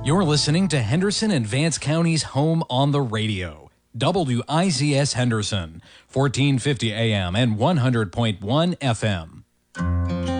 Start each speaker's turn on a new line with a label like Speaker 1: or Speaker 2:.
Speaker 1: You're listening to Henderson and Vance County's home on the radio. WIZS Henderson, 1450 AM and 100.1 FM.